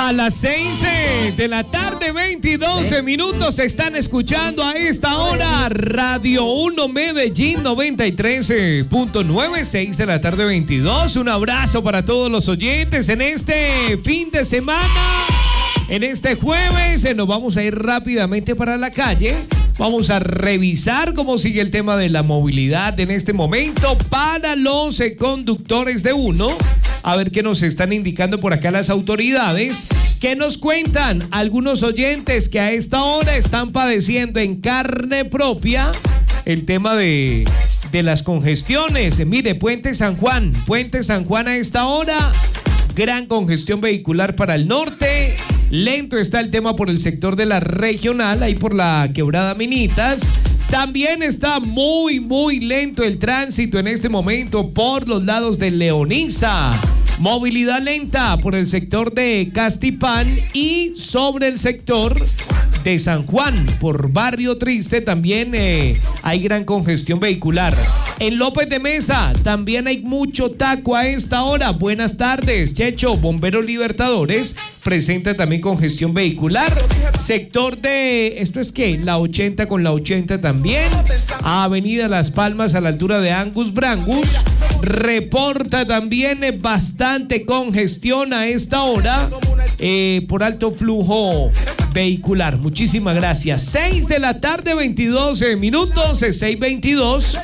A las 6 de la tarde, 22 minutos, están escuchando a esta hora Radio 1 Medellín 93.9, 6 de la tarde, 22. Un abrazo para todos los oyentes en este fin de semana. En este jueves nos vamos a ir rápidamente para la calle. Vamos a revisar cómo sigue el tema de la movilidad en este momento para los conductores de uno. A ver qué nos están indicando por acá las autoridades. ¿Qué nos cuentan algunos oyentes que a esta hora están padeciendo en carne propia el tema de las congestiones? Mire, Puente San Juan a esta hora, gran congestión vehicular para el norte. Lento está el tema por el sector de la regional, ahí por la quebrada Minitas. También está muy lento el tránsito en este momento por los lados de Leonisa. Movilidad lenta por el sector de Castipán y sobre el sector de San Juan. Por Barrio Triste también hay gran congestión vehicular. En López de Mesa también hay mucho taco a esta hora. Buenas tardes, Checho. Bomberos Libertadores presenta también congestión vehicular. Sector de, ¿esto es qué? La 80 con la 80 también. Avenida Las Palmas a la altura de Angus Brangus. Reporta también bastante congestión a esta hora por alto flujo vehicular. Muchísimas gracias. 6 de la tarde, 22 minutos, 6:22.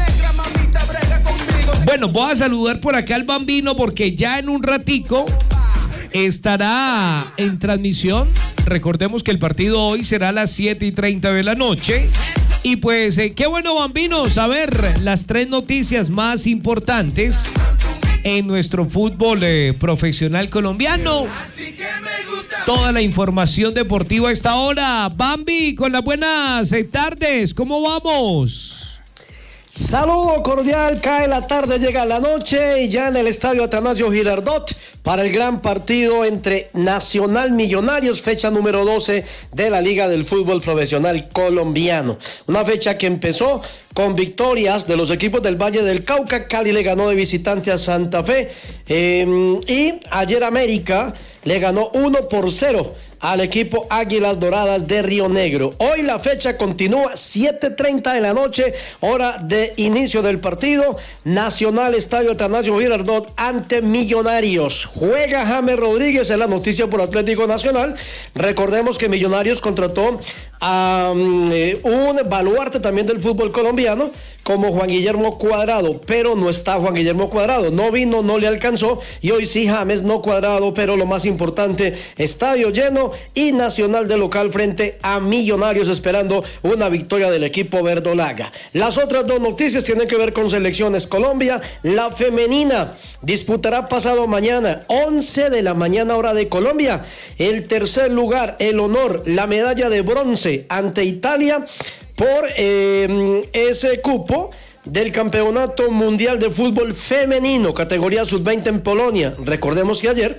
Bueno, voy a saludar por acá al Bambino porque ya en un ratico estará en transmisión. Recordemos que el partido hoy será a las 7:30 de la noche. Y pues, qué bueno, Bambino, saber las 3 noticias más importantes en nuestro fútbol profesional colombiano. Toda la información deportiva a esta hora. Bambi, con las buenas tardes, ¿cómo vamos? Saludo cordial, cae la tarde, llega la noche y ya en el estadio Atanasio Girardot para el gran partido entre Nacional Millonarios, fecha número 12 de la Liga del Fútbol Profesional Colombiano. Una fecha que empezó con victorias de los equipos del Valle del Cauca. Cali le ganó de visitante a Santa Fe y ayer América le ganó 1-0 al equipo Águilas Doradas de Río Negro. Hoy la fecha continúa, 7:30 de la noche, hora de inicio del partido. Nacional, Estadio Atanasio Girardot ante Millonarios. Juega James Rodríguez, es la noticia por Atlético Nacional. Recordemos que Millonarios contrató a un baluarte también del fútbol colombiano como Juan Guillermo Cuadrado, pero no está Juan Guillermo Cuadrado, no vino, no le alcanzó, y hoy sí James, no Cuadrado, pero lo más importante, estadio lleno y Nacional de local frente a Millonarios esperando una victoria del equipo verdolaga. Las otras 2 noticias tienen que ver con selecciones. Colombia, la femenina, disputará pasado mañana, 11 de la mañana hora de Colombia, el tercer lugar, el honor, la medalla de bronce ante Italia por ese cupo del Campeonato Mundial de Fútbol Femenino, categoría sub-20 en Polonia. Recordemos que ayer,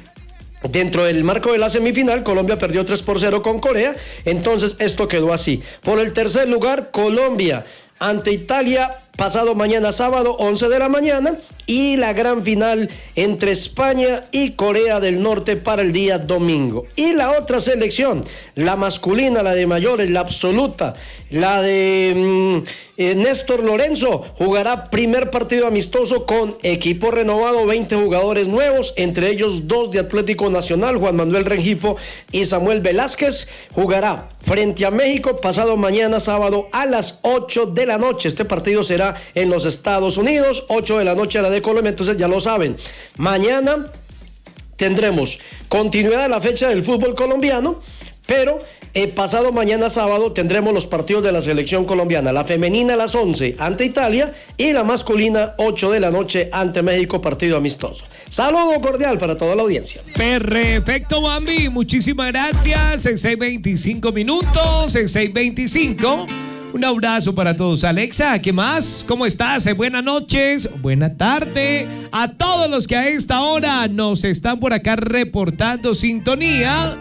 dentro del marco de la semifinal, Colombia perdió 3-0 con Corea, entonces esto quedó así. Por el tercer lugar, Colombia ante Italia, pasado mañana sábado, 11 de la mañana, y la gran final entre España y Corea del Norte para el día domingo. Y la otra selección, la masculina, la de mayores, la absoluta, la de Néstor Lorenzo, jugará primer partido amistoso con equipo renovado, 20 jugadores nuevos, entre ellos 2 de Atlético Nacional, Juan Manuel Rengifo y Samuel Velázquez. Jugará frente a México pasado mañana sábado a las 8 de la noche. Este partido será en los Estados Unidos, 8 de la noche a la de Colombia, entonces ya lo saben. Mañana tendremos continuidad de la fecha del fútbol colombiano, pero pasado mañana sábado tendremos los partidos de la selección colombiana. La femenina a las 11 ante Italia y la masculina 8 de la noche ante México, partido amistoso. Saludo cordial para toda la audiencia. Perfecto, Bambi, muchísimas gracias. En 6:25 minutos, en 6:25. Un abrazo para todos. Alexa, ¿qué más? ¿Cómo estás? Buenas noches, buena tarde a todos los que a esta hora nos están por acá reportando sintonía.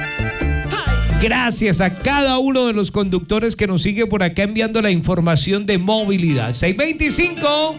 Gracias a cada uno de los conductores que nos sigue por acá enviando la información de movilidad. 6:25.